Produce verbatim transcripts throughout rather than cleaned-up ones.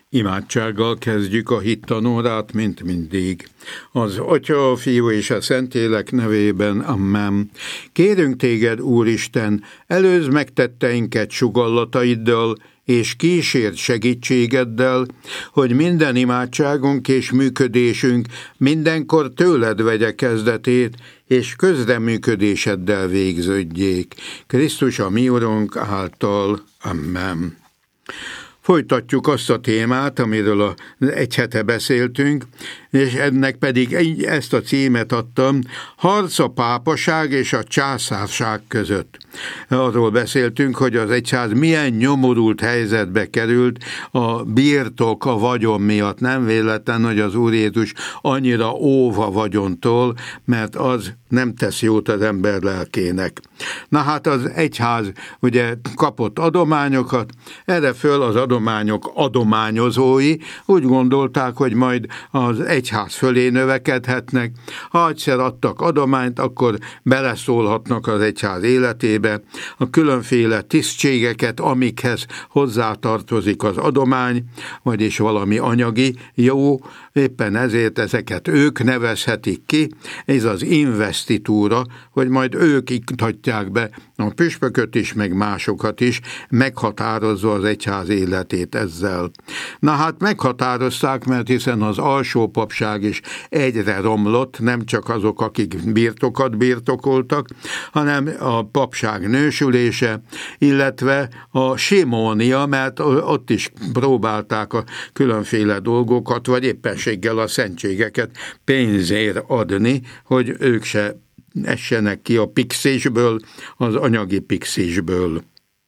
Imádsággal kezdjük a hittanórát, mint mindig. Az Atya, a Fiú és a Szentlélek nevében, amen. Kérünk téged, Úristen, előzd meg tetteinket sugallataiddal, és kísérd segítségeddel, hogy minden imádságunk és működésünk mindenkor tőled vegye kezdetét, és közreműködéseddel végződjék. Krisztus a mi Urunk által. Amen. Folytatjuk azt a témát, amiről a egy hete beszéltünk, és ennek pedig ezt a címet adtam, Harc a pápaság és a császárság között. Arról beszéltünk, hogy az egyház milyen nyomorult helyzetbe került a birtok, a vagyon miatt. Nem véletlen, hogy az Úr Jézus annyira óv a vagyontól, mert az nem tesz jót az ember lelkének. Na hát az egyház ugye kapott adományokat, erre föl az adományok adományozói úgy gondolták, hogy majd az egyház fölé növekedhetnek. Ha egyszer adtak adományt, akkor beleszólhatnak az egyház életébe, a különféle tisztségeket, amikhez hozzátartozik az adomány, vagyis valami anyagi jó, éppen ezért ezeket ők nevezhetik ki, ez az investitúra, hogy majd ők iktatják be a püspököt is, meg másokat is, meghatározva az egyház életét ezzel. Na hát meghatározták, mert hiszen az alsó papság is egyre romlott, nem csak azok, akik birtokat birtokoltak, hanem a papság nősülése, illetve a simónia, mert ott is próbálták a különféle dolgokat, vagy éppenséggel a szentségeket pénzért adni, hogy ők se essenek ki a pixisből, az anyagi pixisből.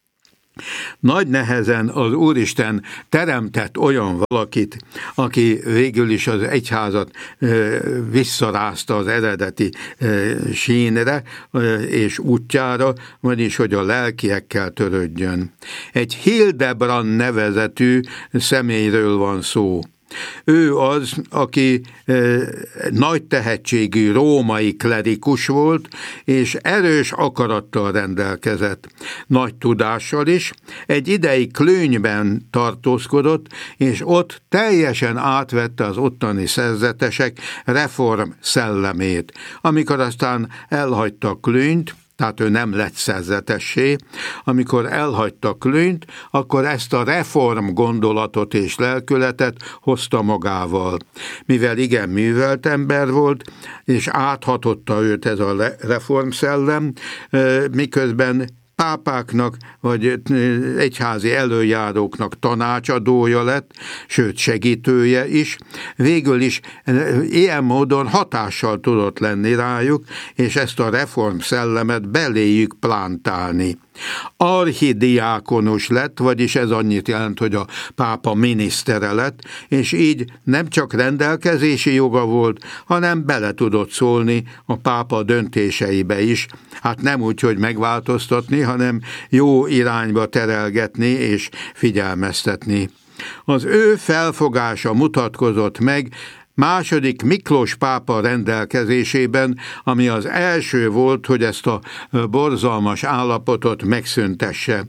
Nagy nehezen az Úristen teremtett olyan valakit, aki végül is az egyházat visszarázta az eredeti sínre és útjára, vagyis hogy a lelkiekkel törődjön. Egy Hildebrand nevezetű személyről van szó. Ő az, aki e, nagy tehetségű római klerikus volt, és erős akarattal rendelkezett, nagy tudással is. Egy ideig Klönyben tartózkodott, és ott teljesen átvette az ottani szerzetesek reform szellemét. Amikor aztán elhagyta Klönyt, tehát ő nem lett szerzetessé, amikor elhagyta Klönyt, akkor ezt a reform gondolatot és lelkületet hozta magával. Mivel igen művelt ember volt, és áthatotta őt ez a reformszellem, miközben pápáknak, vagy egyházi előjáróknak tanácsadója lett, sőt segítője is, végül is ilyen módon hatással tudott lenni rájuk, és ezt a reform szellemet beléjük plántálni. Archidiákonus lett, vagyis ez annyit jelent, hogy a pápa minisztere lett, és így nem csak rendelkezési joga volt, hanem bele tudott szólni a pápa döntéseibe is. Hát nem úgy, hogy megváltoztatni, hanem jó irányba terelgetni és figyelmeztetni. Az ő felfogása mutatkozott meg második Miklós pápa rendelkezésében, ami az első volt, hogy ezt a borzalmas állapotot megszüntesse.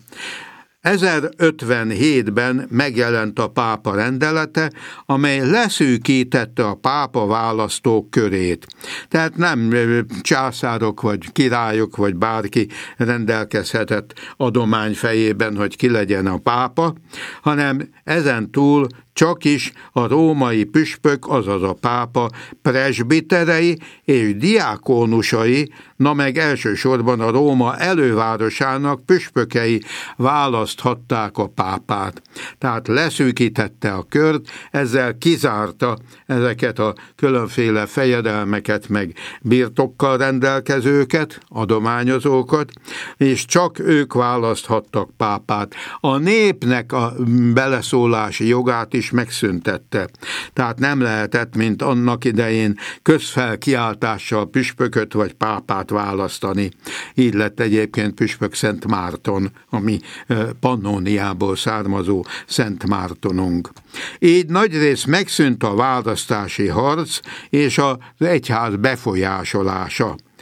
ezerötvenhétben megjelent a pápa rendelete, amely leszűkítette a pápa választók körét. Tehát nem császárok, vagy királyok, vagy bárki rendelkezhetett adomány fejében, hogy ki legyen a pápa, hanem ezen túl csak is a római püspök, azaz a pápa presbiterei és diákónusai, na meg elsősorban a Róma elővárosának püspökei választhatták a pápát. Tehát leszűkítette a kört, ezzel kizárta ezeket a különféle fejedelmeket, meg birtokkal rendelkezőket, adományozókat, és csak ők választhattak pápát. A népnek a beleszólási jogát is megszüntette. Tehát nem lehetett, mint annak idején közfelkiáltással püspököt vagy pápát választani. Így lett egyébként püspök Szent Márton, ami Pannóniából származó Szent Mártonunk. Így nagyrészt megszűnt a választási harc és az egyház befolyásolása.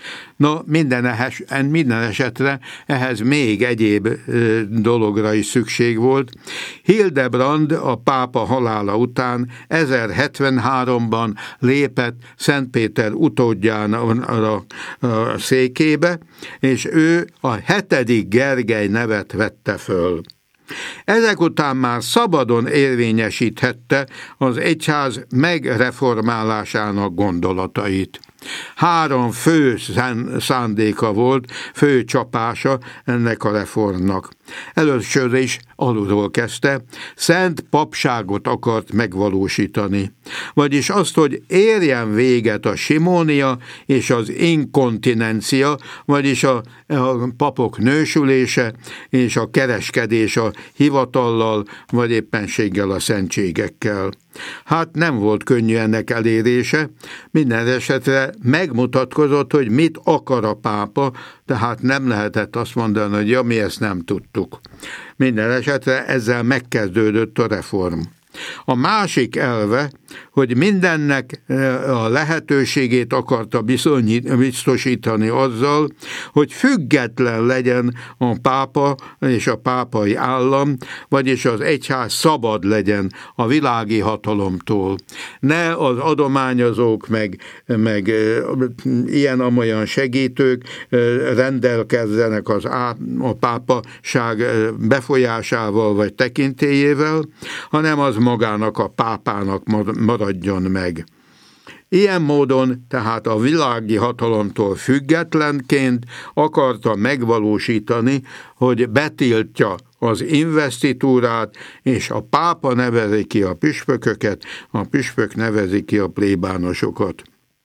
No, minden, minden esetre ehhez még egyéb dologra is szükség volt. Hildebrand a pápa halála után ezerhetvenháromban lépett Szentpéter utódjára a székébe, és ő a hetedik Gergely nevet vette föl. Ezek után már szabadon érvényesíthette az egyház megreformálásának gondolatait. Három fő szándéka volt, fő csapása ennek a reformnak. Először is alulról kezdte, szent papságot akart megvalósítani. Vagyis azt, hogy érjen véget a simónia és az inkontinencia, vagyis a, a papok nősülése és a kereskedés a hivatallal, vagy éppenséggel a szentségekkel. Hát nem volt könnyű ennek elérése, minden esetre megmutatkozott, hogy mit akar a pápa, tehát nem lehetett azt mondani, hogy ja, mi ezt nem tudtuk. Minden esetre ezzel megkezdődött a reform. A másik elve, hogy mindennek a lehetőségét akarta biztosítani azzal, hogy független legyen a pápa és a pápai állam, vagyis az egyház szabad legyen a világi hatalomtól. Ne az adományozók, meg, meg ilyen-amolyan segítők rendelkezzenek az á, a pápaság befolyásával vagy tekintélyével, hanem az magának a pápának maradjon meg. Ilyen módon tehát a világi hatalomtól függetlenként akarta megvalósítani, hogy betiltja az investitúrát, és a pápa nevezi ki a püspököket, a püspök nevezi ki a plébánosokat.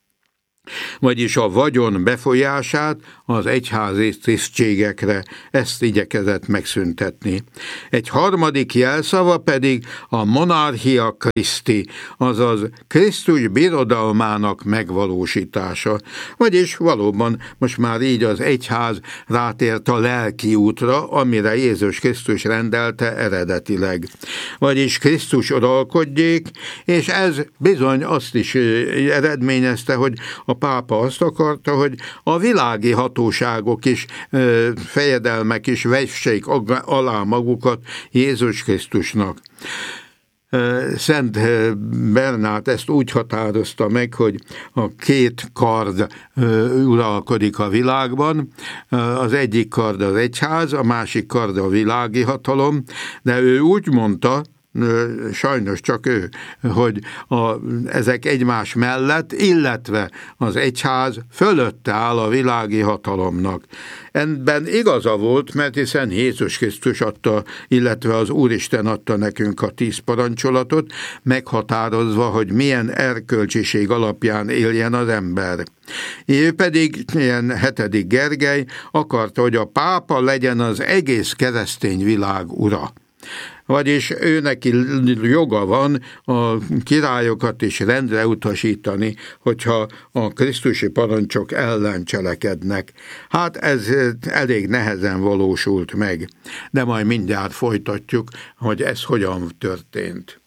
Vagyis a vagyon befolyását az egyházi tisztségekre, ezt igyekezett megszüntetni. Egy harmadik jelszava pedig a monarchia Christi, azaz Krisztus birodalmának megvalósítása. Vagyis valóban most már így az egyház rátért a lelki útra, amire Jézus Krisztus rendelte eredetileg. Vagyis Krisztus uralkodjék, és ez bizony azt is eredményezte, hogy a pápa azt akarta, hogy a világi hatóságok is, fejedelmek is vessék alá magukat Jézus Krisztusnak. Szent Bernát ezt úgy határozta meg, hogy a két kard uralkodik a világban, az egyik kard az egyház, a másik kard a világi hatalom, de ő úgy mondta, sajnos csak ő, hogy a, ezek egymás mellett, illetve az egyház fölötte áll a világi hatalomnak. Ebben igaza volt, mert hiszen Jézus Krisztus adta, illetve az Úristen adta nekünk a tíz parancsolatot, meghatározva, hogy milyen erkölcsiség alapján éljen az ember. Ő pedig, ilyen hetedik Gergely, akarta, hogy a pápa legyen az egész keresztény világ ura. Vagyis ő neki joga van a királyokat is rendre utasítani, hogyha a krisztusi parancsok ellen cselekednek. Hát ez elég nehezen valósult meg, de majd mindjárt folytatjuk, hogy ez hogyan történt.